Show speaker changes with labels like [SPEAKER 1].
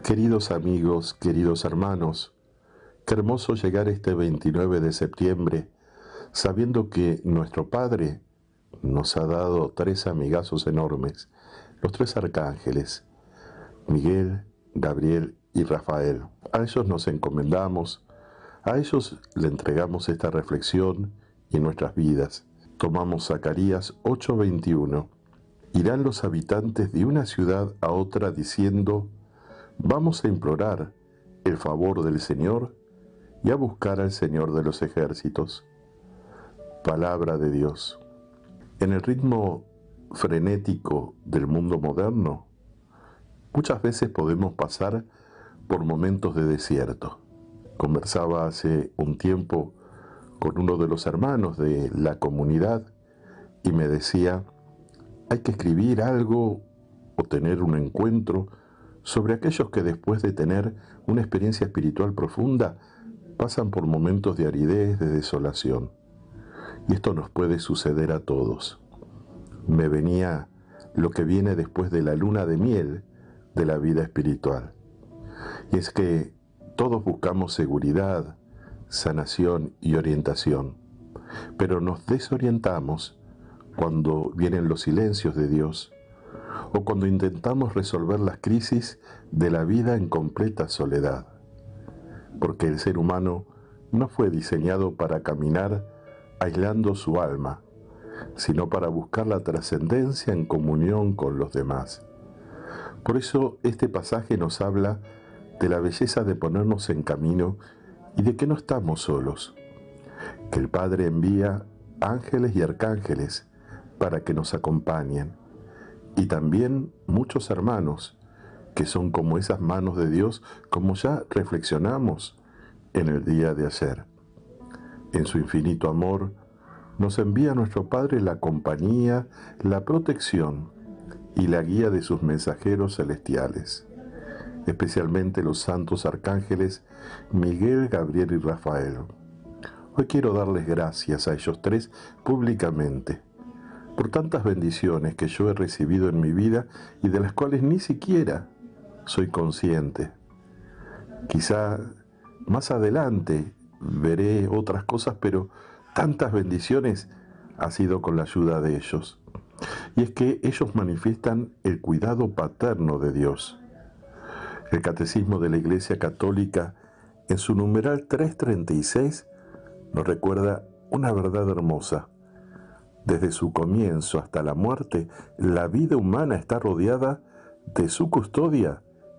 [SPEAKER 1] Queridos amigos, queridos hermanos, qué hermoso llegar este 29 de septiembre sabiendo que nuestro Padre nos ha dado tres amigazos enormes, los tres arcángeles, Miguel, Gabriel y Rafael. A ellos nos encomendamos, a ellos le entregamos esta reflexión y nuestras vidas. Tomamos Zacarías 8:21. Irán los habitantes de una ciudad a otra diciendo: vamos a implorar el favor del Señor y a buscar al Señor de los ejércitos. Palabra de Dios. En el ritmo frenético del mundo moderno, muchas veces podemos pasar por momentos de desierto. Conversaba hace un tiempo con uno de los hermanos de la comunidad y me decía: hay que escribir algo o tener un encuentro sobre aquellos que después de tener una experiencia espiritual profunda pasan por momentos de aridez, de desolación. Y esto nos puede suceder a todos. Me venía lo que viene después de la luna de miel de la vida espiritual. Y es que todos buscamos seguridad, sanación y orientación, pero nos desorientamos cuando vienen los silencios de Dios o cuando intentamos resolver las crisis de la vida en completa soledad, porque el ser humano no fue diseñado para caminar aislando su alma, sino para buscar la trascendencia en comunión con los demás. Por eso este pasaje nos habla de la belleza de ponernos en camino y de que no estamos solos, que el Padre envía ángeles y arcángeles para que nos acompañen, y también muchos hermanos que son como esas manos de Dios, como ya reflexionamos en el día de ayer. En su infinito amor nos envía nuestro Padre la compañía, la protección y la guía de sus mensajeros celestiales, especialmente los santos arcángeles Miguel, Gabriel y Rafael. Hoy quiero darles gracias a ellos tres públicamente por tantas bendiciones que yo he recibido en mi vida y de las cuales ni siquiera soy consciente. Quizá más adelante veré otras cosas, pero tantas bendiciones ha sido con la ayuda de ellos. Y es que ellos manifiestan el cuidado paterno de Dios. El Catecismo de la Iglesia Católica, en su numeral 336, nos recuerda una verdad hermosa. Desde su comienzo hasta la muerte, la vida humana está rodeada de su custodia